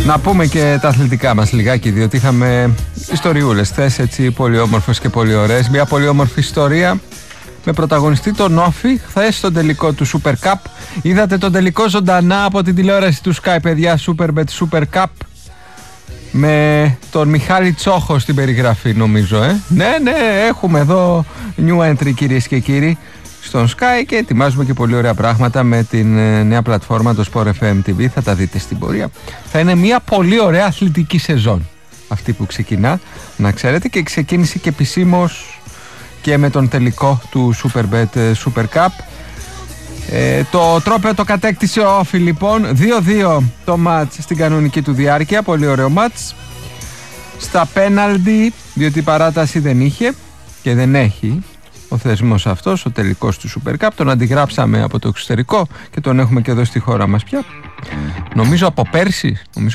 Να πούμε και τα αθλητικά μας λιγάκι, διότι είχαμε ιστοριούλες χθες, έτσι, πολύ όμορφες και πολύ ωραίες. Μια πολύ όμορφη ιστορία με πρωταγωνιστή τον Όφη χθες στον τελικό του Super Cup. Είδατε τον τελικό ζωντανά από την τηλεόραση του Sky, παιδιά, Superbet Super Cup, με τον Μιχάλη Τσόχο στην περιγραφή, νομίζω. Ναι, έχουμε εδώ new entry, κυρίες και κύριοι, στον Sky, και ετοιμάζουμε και πολύ ωραία πράγματα με την νέα πλατφόρμα, το Sport FM TV. Θα τα δείτε στην πορεία. Θα είναι μια πολύ ωραία αθλητική σεζόν αυτή που ξεκινά, να ξέρετε, και ξεκίνησε και επισήμως και με τον τελικό του Superbet Super Cup. Το τρόπαιο το κατέκτησε ο Όφη, λοιπόν. 2-2 το μάτς στην κανονική του διάρκεια. Πολύ ωραίο μάτς. Στα πέναλτι, διότι η παράταση δεν είχε και δεν έχει ο θεσμός αυτός, ο τελικός του Super Cup. Τον αντιγράψαμε από το εξωτερικό και τον έχουμε και εδώ στη χώρα μας πια. Νομίζω από πέρσι.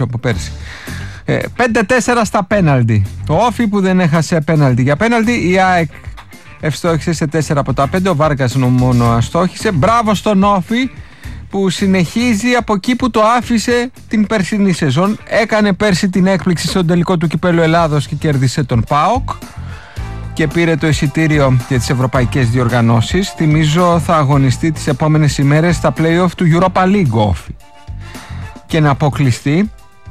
5-4 στα πέναλτι. Ο Όφη που δεν έχασε πέναλτι για πέναλτι. Η ΑΕΚ ευστόχησε σε 4 από τα 5. Ο Βάρκας μόνο αστόχησε. Μπράβο στον Όφη που συνεχίζει από εκεί που το άφησε την περσινή σεζόν. Έκανε πέρσι την έκπληξη στον τελικό του Κυπέλλου Ελλάδος και κέρδισε τον ΠΑΟΚ και πήρε το εισιτήριο για τις ευρωπαϊκές διοργανώσεις. Θυμίζω θα αγωνιστεί τις επόμενες ημέρες στα play-off του Europa League Όφη και να αποκλειστεί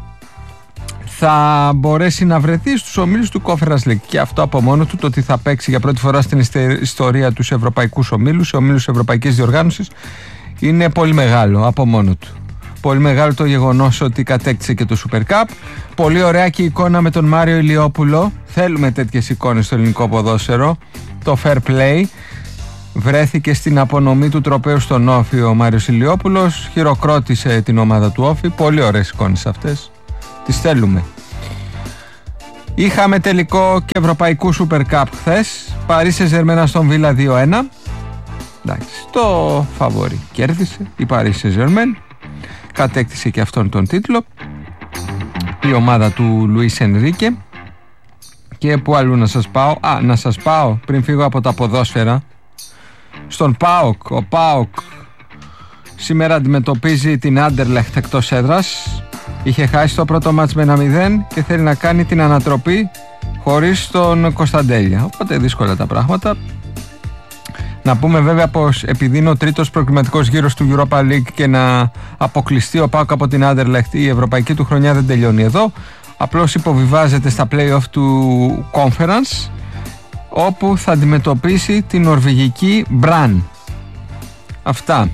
θα μπορέσει να βρεθεί στους ομίλους του Conference League. Και αυτό από μόνο του, το ότι θα παίξει για πρώτη φορά στην ιστορία τους ευρωπαϊκούς ομίλους, σε ομίλους ευρωπαϊκής διοργάνωσης, είναι πολύ μεγάλο από μόνο του. Πολύ μεγάλο το γεγονός ότι κατέκτησε και το Super Cup. Πολύ ωραία και η εικόνα με τον Μάριο Ηλιόπουλο. Θέλουμε τέτοιες εικόνες στο ελληνικό ποδόσφαιρο. Το fair play. Βρέθηκε στην απονομή του τροπαίου στον Όφη ο Μάριος Ηλιόπουλος. Χειροκρότησε την ομάδα του Όφη. Πολύ ωραίες εικόνες αυτές. Τις θέλουμε. Είχαμε τελικό και ευρωπαϊκού Super Cup χθες. Παρί Σεν-Ζερμέν στον Βίλα 2-1. Εντάξει, το φαβορί κέρδισε η Παρί Σεν-Ζερμέν. Κατέκτησε και αυτόν τον τίτλο η ομάδα του Λουίς Ενρίκε. Και που αλλού να σας πάω? Να σας πάω πριν φύγω από τα ποδόσφαιρα στον ΠΑΟΚ. Ο ΠΑΟΚ σήμερα αντιμετωπίζει την Άντερλεχτ εκτός έδρας. Είχε χάσει το πρώτο μάτς με 1-0 και θέλει να κάνει την ανατροπή χωρίς τον Κωνσταντέλια. Οπότε δύσκολα τα πράγματα. Να πούμε βέβαια πως επειδή είναι ο τρίτος προκριματικός γύρος του Europa League και να αποκλειστεί ο ΠΑΟΚ από την Άντερλεχτ, η ευρωπαϊκή του χρονιά δεν τελειώνει εδώ. Απλώς υποβιβάζεται στα play-off του Conference, όπου θα αντιμετωπίσει την νορβηγική Μπραν. Αυτά.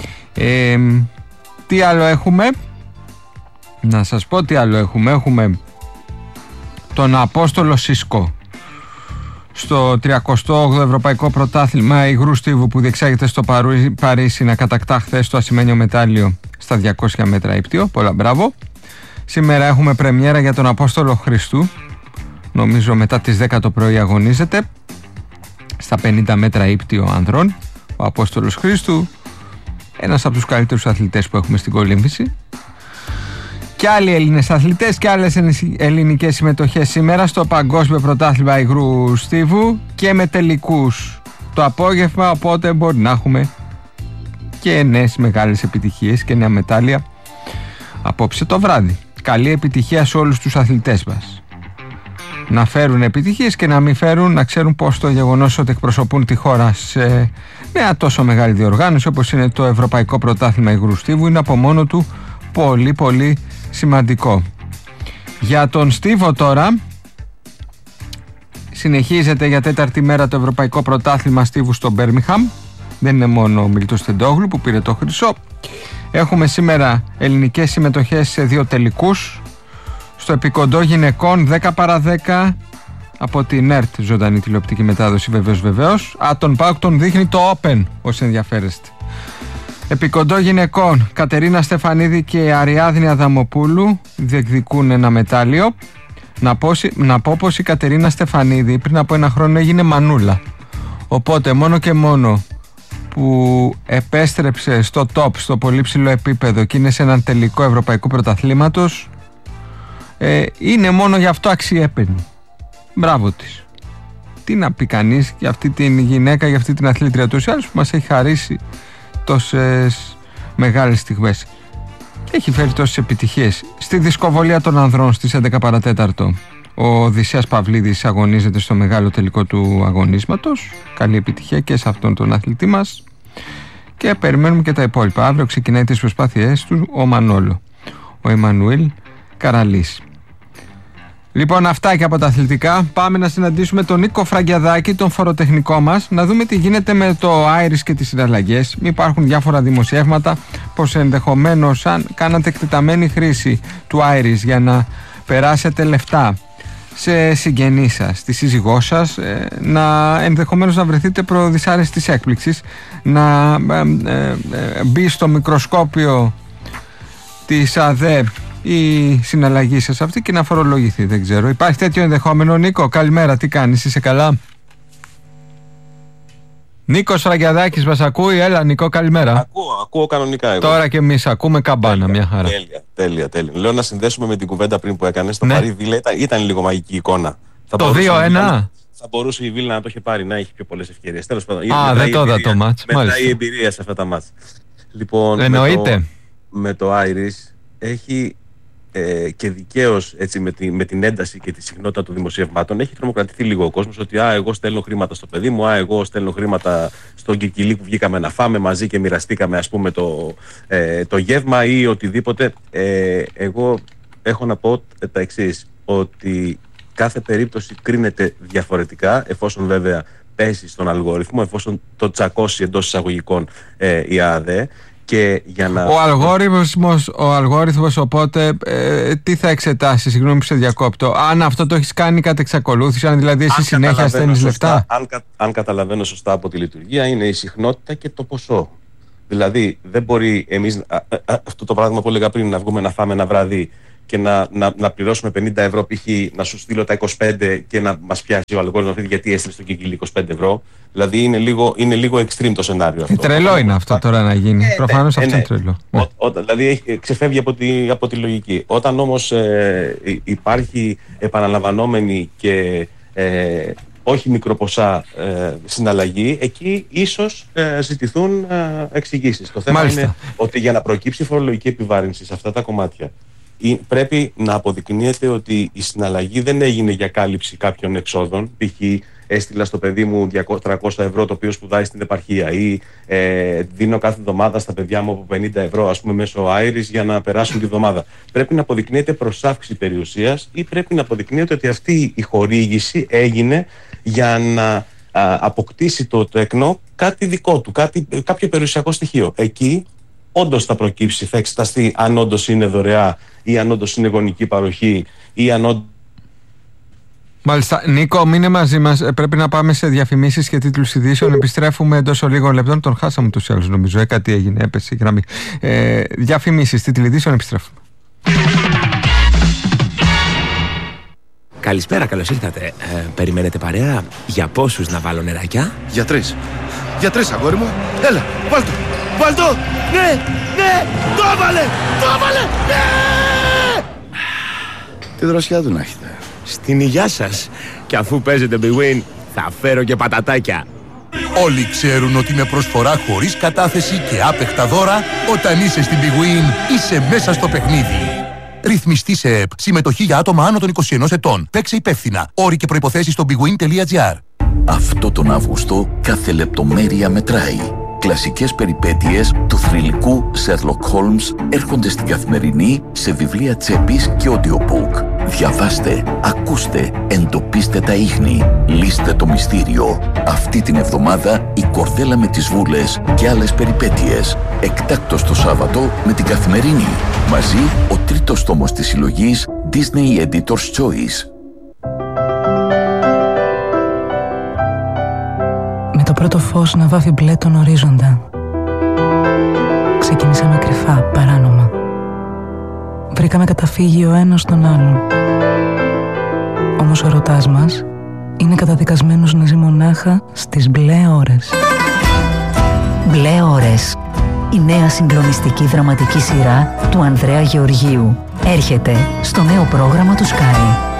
Τι άλλο έχουμε? Να σας πω τι άλλο έχουμε. Έχουμε τον Απόστολο Σίσκο στο 38ο Ευρωπαϊκό Πρωτάθλημα υγρού στίβου που διεξάγεται στο Παρίσι να κατακτά χθες το ασημένιο μετάλλιο στα 200 μέτρα ύπτιο. Πολλά μπράβο. Σήμερα έχουμε πρεμιέρα για τον Απόστολο Χριστού. Νομίζω μετά τις 10 το πρωί αγωνίζεται στα 50 μέτρα ύπτιο ανδρών. Ο Απόστολος Χριστού, ένας από τους καλύτερους αθλητές που έχουμε στην κολύμβηση. Και άλλοι Έλληνες αθλητές και άλλες ελληνικές συμμετοχές σήμερα στο Παγκόσμιο Πρωτάθλημα Υγρού Στίβου και με τελικούς το απόγευμα, οπότε μπορεί να έχουμε και νέες μεγάλες επιτυχίες και νέα μετάλλια απόψε το βράδυ. Καλή επιτυχία σε όλους τους αθλητές μας. Να φέρουν επιτυχίες και να μην φέρουν, να ξέρουν πως το γεγονός ότι εκπροσωπούν τη χώρα σε μια τόσο μεγάλη διοργάνωση όπως είναι το Ευρωπαϊκό Πρωτάθλημα Υγρού Στίβου είναι από μόνο του πολύ πολύ σημαντικό. Για τον Στίβο τώρα, συνεχίζεται για τέταρτη μέρα το Ευρωπαϊκό Πρωτάθλημα Στίβου στο Μπέρμιχαμ. Δεν είναι μόνο ο Μιλτός Τεντόγλου που πήρε το χρυσό. Έχουμε σήμερα ελληνικές συμμετοχές σε 2 τελικούς. Στο επικοντό γυναικών 10 παρά 10 από την ΕΡΤ, ζωντανή τηλεοπτική μετάδοση βεβαίως. Τον ΠΑΟΚ τον δείχνει το Open, όσοι ενδιαφέρεστε. Επικοντό γυναικών, Κατερίνα Στεφανίδη και Αριάδνη Αδαμοπούλου διεκδικούν ένα μετάλλιο. Να πω πως η Κατερίνα Στεφανίδη πριν από 1 χρόνο έγινε μανούλα. Οπότε μόνο και μόνο που επέστρεψε στο top, στο πολύ ψηλό επίπεδο και είναι σε έναν τελικό ευρωπαϊκού πρωταθλήματος, είναι μόνο γι' αυτό αξιέπαινη. Μπράβο της. Τι να πει κανείς για αυτή την γυναίκα, για αυτή την αθλήτρια τους άλλους που μας έχει χαρίσει τόσες μεγάλες στιγμές. έχει φέρει τόσες επιτυχίες. Στη δισκοβολία των ανδρών στις 11 παρατέταρτο ο Οδυσσέας Παυλίδης αγωνίζεται στο μεγάλο τελικό του αγωνίσματος. Καλή επιτυχία και σε αυτόν τον αθλητή μας. Και περιμένουμε και τα υπόλοιπα. Αύριο ξεκινάει τις προσπάθειές του ο Μανόλο, ο Εμμανουήλ Καραλής. Λοιπόν, αυτά και από τα αθλητικά. Πάμε να συναντήσουμε τον Νίκο Φραγκιαδάκη, τον φοροτεχνικό μας, να δούμε τι γίνεται με το Iris και τις συναλλαγές. Υπάρχουν διάφορα δημοσιεύματα πως ενδεχομένως αν κάνατε εκτεταμένη χρήση του Iris για να περάσετε λεφτά σε συγγενείς σας, στη σύζυγό σας, να ενδεχομένως να βρεθείτε προ δυσάρεστης έκπληξης, να μπει στο μικροσκόπιο της ΑΔΕ η συναλλαγή σας αυτή και να φορολογηθεί. Δεν ξέρω. Υπάρχει τέτοιο ενδεχόμενο? Νίκο, καλημέρα, τι κάνεις, είσαι καλά? Νίκος Φραγκιαδάκης μας ακούει? Έλα Νίκο, καλημέρα. Ακούω κανονικά εγώ. Τώρα και εμείς ακούμε καμπάνα, μια χαρά. Τέλεια. Λέω να συνδέσουμε με την κουβέντα πριν που έκανες. Το Παρί Βίλα ήταν λίγο μαγική εικόνα. Το 2-1. Θα μπορούσε η Βίλα να το είχε πάρει, να έχει πιο πολλές ευκαιρίες. Τέλος πάντων. Δεν το είδα το μάτς. Μετά η εμπειρία σε αυτά τα μάτς. Λοιπόν, εννοείται. Με το Iris έχει και δικαίως με την ένταση και τη συχνότητα των δημοσιευμάτων έχει τρομοκρατηθεί λίγο ο κόσμος ότι εγώ στέλνω χρήματα στο παιδί μου, εγώ στέλνω χρήματα στον Κικιλί που βγήκαμε να φάμε μαζί και μοιραστήκαμε ας πούμε το γεύμα ή οτιδήποτε. Εγώ έχω να πω τα εξής, ότι κάθε περίπτωση κρίνεται διαφορετικά εφόσον βέβαια πέσει στον αλγόριθμο, εφόσον το τσακώσει εντός εισαγωγικών η ΑΔΕ. Και για να... Ο αλγόριθμος οπότε τι θα εξετάσει? Συγγνώμη που σε διακόπτω. Αν αυτό το έχεις κάνει κατ' εξακολούθηση, αν δηλαδή εσύ συνέχεια στέλνεις λεφτά. Αν καταλαβαίνω σωστά από τη λειτουργία, είναι η συχνότητα και το ποσό. Δηλαδή δεν μπορεί εμείς αυτό το πράγμα που έλεγα πριν, να βγούμε να φάμε ένα βράδυ και να πληρώσουμε 50 ευρώ π.χ. να σου στείλω τα 25 και να μας πιάσει ο αλγόριθμος γιατί έστειλε στο Κικιλί 25 ευρώ. Δηλαδή είναι λίγο extreme το σενάριο αυτό. Τρελό είναι αυτό τώρα να γίνει. Προφανώς αυτό είναι τρελό. Δηλαδή ξεφεύγει από τη λογική. Όταν όμως υπάρχει επαναλαμβανόμενη και όχι μικροποσά συναλλαγή, εκεί ίσως ζητηθούν εξηγήσεις. Το θέμα είναι ότι για να προκύψει φορολογική επιβάρυνση σε αυτά τα κομμάτια πρέπει να αποδεικνύεται ότι η συναλλαγή δεν έγινε για κάλυψη κάποιων εξόδων. Π.χ. έστειλα στο παιδί μου 300 ευρώ το οποίο σπουδάει στην επαρχία ή δίνω κάθε εβδομάδα στα παιδιά μου από 50 ευρώ ας πούμε μέσω Iris για να περάσουν τη εβδομάδα. Πρέπει να αποδεικνύεται προς αύξηση περιουσίας ή πρέπει να αποδεικνύεται ότι αυτή η χορήγηση έγινε για να αποκτήσει το τεκνό κάτι δικό του, κάποιο περιουσιακό στοιχείο. Εκεί όντως θα προκύψει, θα εξεταστεί αν όντως είναι δωρεά ή αν όντως είναι γονική παροχή ή αν όντως... Μάλιστα. Νίκο, μείνε μαζί μας. Πρέπει να πάμε σε διαφημίσεις και τίτλους ειδήσεων. Επιστρέφουμε εντός λίγων λεπτών. Τον χάσαμε τους άλλους νομίζω. Κάτι έγινε, έπεσε η γραμμή. Διαφημίσεις, τίτλοι ειδήσεων, επιστρέφουμε. Καλησπέρα, καλώς ήρθατε. Περιμένετε παρέα? Για πόσους να βάλω νεράκια? Για 3. Για 3, αγόρι μου. Έλα, βάλ' το. Βάλ' το. Ναι, το έβαλε, ναι. Τι δροσιά του να έχετε. Στην υγειά σας. Και αφού παίζετε Big Win, θα φέρω και πατατάκια. Όλοι ξέρουν ότι με προσφορά χωρίς κατάθεση και άπεχτα δώρα, όταν είσαι στην Big Win, είσαι μέσα στο παιχνίδι. Ρυθμιστή σε ΕΠ. Συμμετοχή για άτομα άνω των 21 ετών. Παίξε υπεύθυνα. Όροι και προϋποθέσεις στο bigwin.gr. Αυτό τον Αύγουστο κάθε λεπτομέρεια μετράει. Κλασικές περιπέτειες του θρυλικού Sherlock Holmes έρχονται στην Καθημερινή σε βιβλία τσέπης και audiobook. Διαβάστε, ακούστε, εντοπίστε τα ίχνη, λύστε το μυστήριο. Αυτή την εβδομάδα η Κορδέλα με τις Βούλες και άλλες περιπέτειες. Εκτάκτος το Σάββατο με την Καθημερινή. Μαζί ο τρίτος τόμος της συλλογής Disney Editor's Choice. Με το πρώτο φως να βάφει μπλε τον ορίζοντα. Ξεκινήσαμε κρυφά, παράνομα. Βρήκαμε καταφύγιο ο ένας στον άλλον. Όμως ο ερωτάς μας είναι καταδικασμένος να ζει μονάχα στις μπλε ώρες. Μπλε ώρες. Η νέα συγκλονιστική δραματική σειρά του Ανδρέα Γεωργίου έρχεται στο νέο πρόγραμμα του Sky.